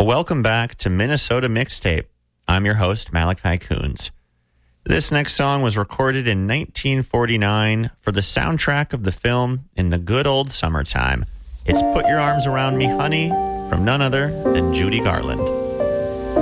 Welcome back to Minnesota Mixtape. I'm your host, Malachi Coons. This next song was recorded in 1949 for the soundtrack of the film In the Good Old Summertime. It's Put Your Arms Around Me, Honey, from none other than Judy Garland.